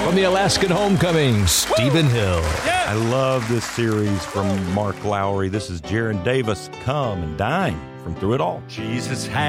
From the Alaskan Homecoming, Stephen Hill. I love this series from Mark Lowry. This is Jaron Davis. Come and dine from Through It All. Jesus